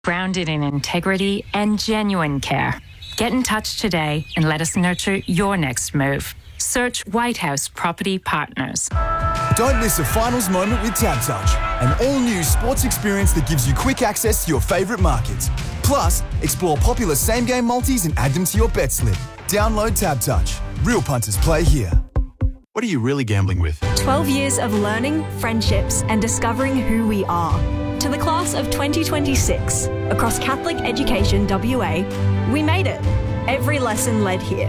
grounded in integrity and genuine care. Get in touch today and let us nurture your next move. Search White House Property Partners. Don't miss a finals moment with TABtouch, an all-new sports experience that gives you quick access to your favourite markets. Plus, explore popular same-game multis and add them to your bet slip. Download TABtouch. Real punters play here. What are you really gambling with? 12 years of learning, friendships, and discovering who we are. To the class of 2026, across Catholic Education WA, we made it. Every lesson led here.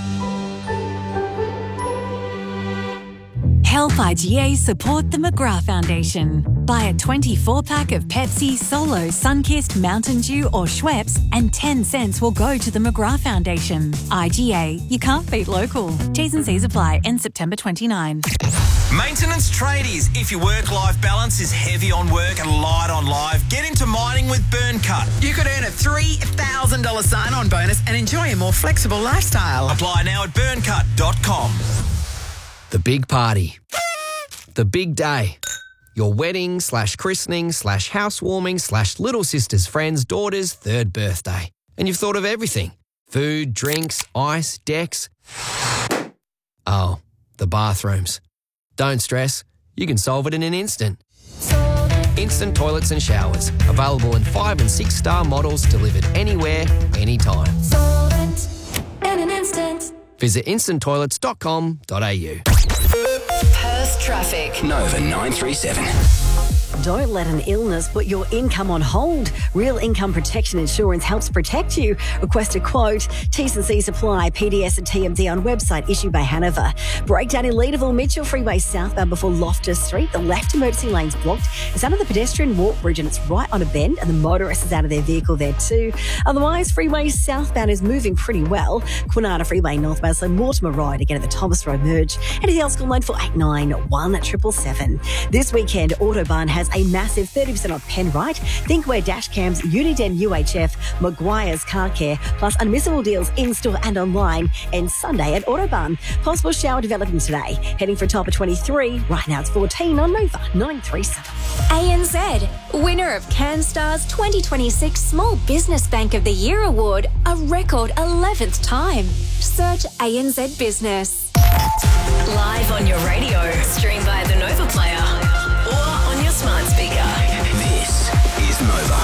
Help IGA support the McGrath Foundation. Buy a 24-pack of Pepsi, Solo, Sunkist, Mountain Dew or Schweppes and 10 cents will go to the McGrath Foundation. IGA, you can't beat local. T's and C's apply. End September 29. Maintenance tradies. If your work-life balance is heavy on work and light on life, get into mining with Burncut. You could earn a $3,000 sign-on bonus and enjoy a more flexible lifestyle. Apply now at burncut.com. The big party. The big day. Your wedding / christening / housewarming / little sister's friend's daughter's 3rd birthday. And you've thought of everything. Food, drinks, ice, decks. Oh, the bathrooms. Don't stress. You can solve it in an instant. Instant toilets and showers. Available in 5- and 6-star models delivered anywhere, anytime. Solvent in an instant. Visit instanttoilets.com.au. Perth traffic. Nova 937. Don't let an illness put your income on hold. Real Income Protection Insurance helps protect you. Request a quote. T's and C's apply. PDS and TMD on website issued by Hanover. Breakdown in Leederville, Mitchell Freeway southbound before Loftus Street. The left emergency lane's blocked. It's under the pedestrian walk bridge and it's right on a bend and the motorist is out of their vehicle there too. Otherwise, Freeway southbound is moving pretty well. Kwinana Freeway northbound, so Mortimer Road again at the Thomas Road merge. Anything else, call 9489 This weekend, Autobahn has a massive 30% off pen right. Thinkware dash cams, Uniden UHF, Maguire's Car Care, plus unmissable deals in-store and online. And Sunday at Autobahn. Possible shower developing today. Heading for a top of 23. Right now it's 14 on Nova 937. ANZ, winner of CanStar's 2026 Small Business Bank of the Year Award, a record 11th time. Search ANZ Business. Live on your radio. Stream via the Nova Player. Or on your smart speaker. This is Nova.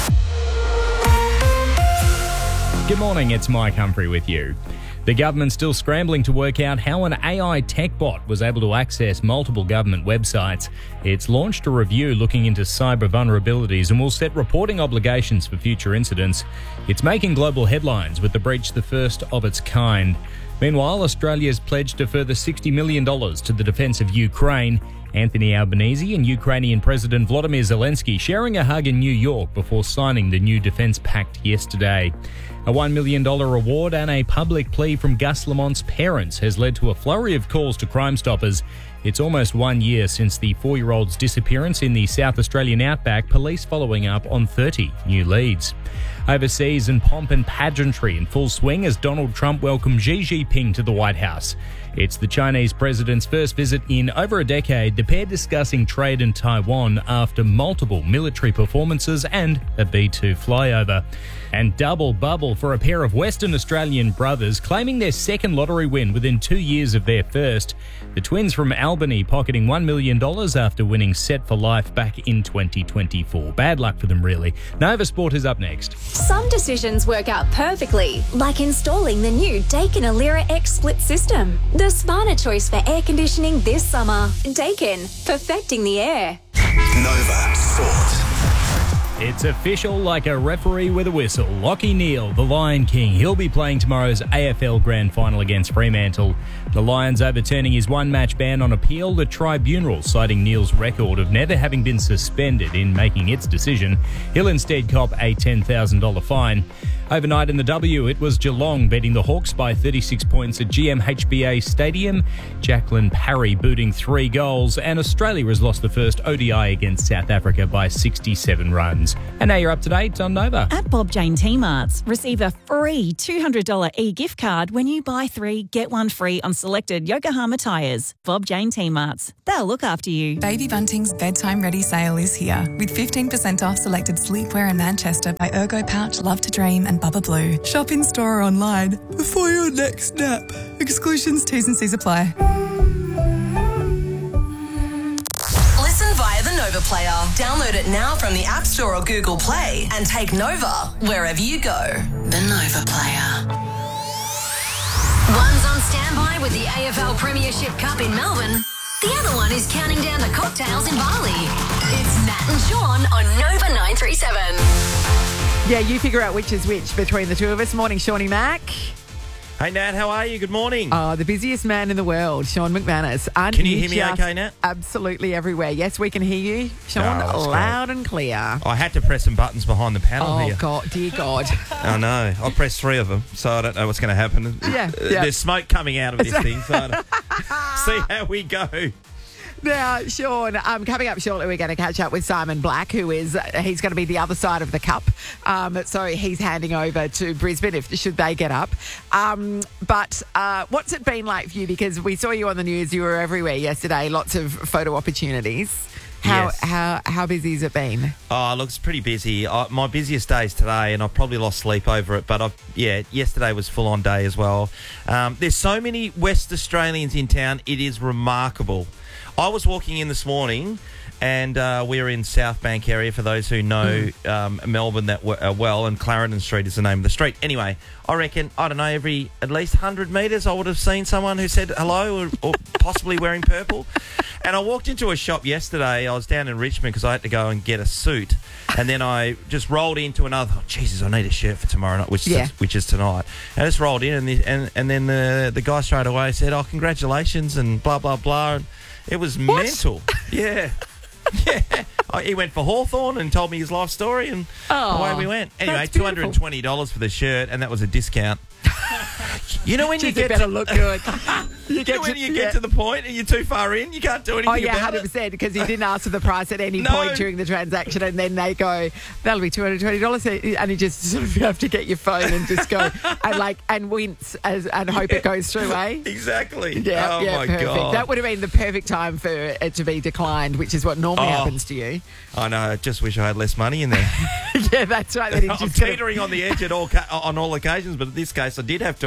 Good morning, it's Mike Humphrey with you. The government's still scrambling to work out how an AI tech bot was able to access multiple government websites. It's launched a review looking into cyber vulnerabilities and will set reporting obligations for future incidents. It's making global headlines with the breach the first of its kind. Meanwhile, Australia's pledged a further $60 million to the defence of Ukraine. Anthony Albanese and Ukrainian President Volodymyr Zelensky sharing a hug in New York before signing the new defence pact yesterday. A $1 million reward and a public plea from Gus Lamont's parents has led to a flurry of calls to Crime Stoppers. It's almost 1 year since the 4-year-old's disappearance in the South Australian outback, police following up on 30 new leads. Overseas and pomp and pageantry in full swing as Donald Trump welcomed Xi Jinping to the White House. It's the Chinese president's first visit in over a decade, the pair discussing trade in Taiwan after multiple military performances and a B-2 flyover. And double bubble for a pair of Western Australian brothers claiming their second lottery win within 2 years of their first. The twins from Albany pocketing $1 million after winning Set for Life back in 2024. Bad luck for them, really. Nova Sport is up next. Some decisions work out perfectly, like installing the new Daikin Alira X split system. The smarter choice for air conditioning this summer. Daikin, perfecting the air. Nova Sport. It's official like a referee with a whistle. Lachie Neale, the Lion King, he'll be playing tomorrow's AFL Grand Final against Fremantle. The Lions overturning his one-match ban on appeal, the tribunal citing Neale's record of never having been suspended in making its decision. He'll instead cop a $10,000 fine. Overnight in the W, it was Geelong beating the Hawks by 36 points at GMHBA Stadium. Jacqueline Parry booting 3 goals, and Australia has lost the first ODI against South Africa by 67 runs. And now you're up to date on Nova. At Bob Jane T-Marts, receive a free $200 e-gift card when you buy 3, get 1 free on selected Yokohama tyres. Bob Jane T-Marts. They'll look after you. Baby Bunting's bedtime ready sale is here with 15% off selected sleepwear in Manchester by Ergo Pouch, Love to Dream and Bubba Blue. Shop in store or online before your next nap. Exclusions, T's and C's apply. Listen via the Nova Player. Download it now from the App Store or Google Play and take Nova wherever you go. The Nova Player. One's on standby with the AFL Premiership Cup in Melbourne. The other one is counting down the cocktails in Bali. It's Nat and Sean on Nova 937. Yeah, you figure out which is which between the two of us. Morning, Shawnee Mac. Hey, Nat, how are you? Good morning. Oh, the busiest man in the world, Sean McManus. Can you hear me okay, Nat? Absolutely everywhere. Yes, we can hear you, Sean, loud and clear. I had to press some buttons behind the panel here. Oh, God, dear God. I know. I pressed 3 of them, so I don't know what's going to happen. Yeah. There's smoke coming out of this thing, so see how we go. Now, Sean, coming up shortly, we're going to catch up with Simon Black, he's going to be the other side of the cup. So he's handing over to Brisbane should they get up. But what's it been like for you? Because we saw you on the news, you were everywhere yesterday, lots of photo opportunities. How busy has it been? Oh, look, it's pretty busy. My busiest day is today, and I've probably lost sleep over it. But yesterday was full on day as well. There's so many West Australians in town. It is remarkable. I was walking in this morning, and we're in South Bank area for those who know Melbourne that well, and Clarendon Street is the name of the street. Anyway, I reckon, I don't know, every at least 100 metres I would have seen someone who said hello or possibly wearing purple. And I walked into a shop yesterday. I was down in Richmond because I had to go and get a suit. And then I just rolled into another, Jesus, I need a shirt for tomorrow night, which is tonight. And I just rolled in, and then the guy straight away said, oh, congratulations, and blah, blah, blah. And it was mental. Yeah. Yeah. He went for Hawthorn and told me his life story, and away we went. Anyway, $220 for the shirt, and that was a discount. You know when you get better look good. You get to the point and you're too far in, you can't do anything about it. 100%, because he didn't ask for the price at any point during the transaction, and then they go, that'll be $220, and you just sort of have to get your phone and just go and wince and hope it goes through, eh? Exactly. Yeah, my perfect. God. That would have been the perfect time for it to be declined, which is what normally happens to you. I know. I just wish I had less money in there. Yeah, that's right. I'm teetering on the edge on all occasions, but in this case, I did have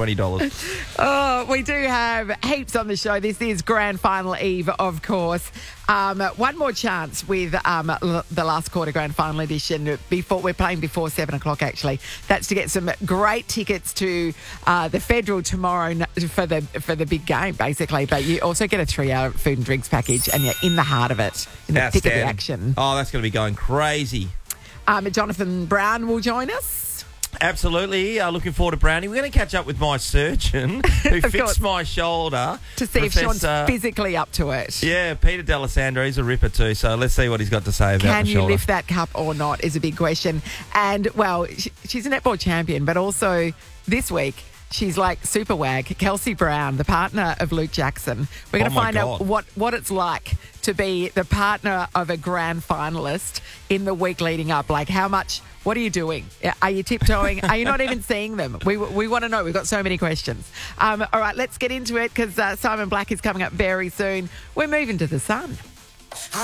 $220. Oh, we do have heaps on the show. This is Grand Final Eve, of course. One more chance with the last quarter Grand Final edition. We're playing before 7 o'clock, actually. That's to get some great tickets to the Federal tomorrow for the big game, basically. But you also get a 3-hour food and drinks package, and you're in the heart of it, in the thick of the action. Oh, that's going to be going crazy. Jonathan Brown will join us. Absolutely. Looking forward to Brownie. We're going to catch up with my surgeon who fixed my shoulder. To see if Sean's physically up to it. Yeah, Peter D'Alessandro. He's a ripper too. So let's see what he's got to say about the shoulder. Can you lift that cup or not is a big question. And, well, she's a netball champion, but also this week, she's like super wag, Kelsey Brown, the partner of Luke Jackson. We're going to find out what it's like to be the partner of a grand finalist in the week leading up. Like, how much, what are you doing? Are you tiptoeing? Are you not even seeing them? We want to know. We've got so many questions. All right, let's get into it, because Simon Black is coming up very soon. We're moving to the sun.